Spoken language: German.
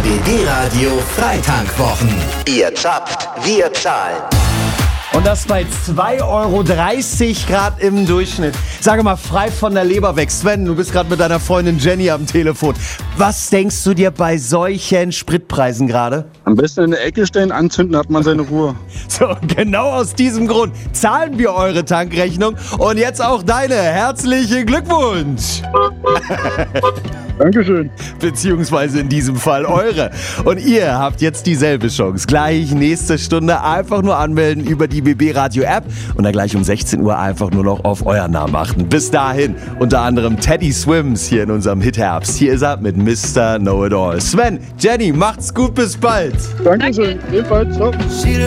BB Radio Freitankwwochen. Ihr zapft, wir zahlen. Und das bei 2,30 Euro Grad im Durchschnitt. Sage mal, frei von der Leber weg. Sven, du bist gerade mit deiner Freundin Jenny am Telefon. Was denkst du dir bei solchen Spritpreisen gerade? Am besten in der Ecke stellen, anzünden, hat man seine Ruhe. So, genau aus diesem Grund zahlen wir eure Tankrechnung und jetzt auch deine. Herzlichen Glückwunsch! Dankeschön. Beziehungsweise in diesem Fall eure. Und ihr habt jetzt dieselbe Chance. Gleich nächste Stunde einfach nur anmelden über die BB Radio App und dann gleich um 16 Uhr einfach nur noch auf euren Namen achten. Bis dahin unter anderem Teddy Swims hier in unserem Hit-Herbst. Hier ist er mit Mr. Know-It-All. Sven, Jenny, macht's gut, bis bald. Dankeschön. Ebenfalls. Ciao.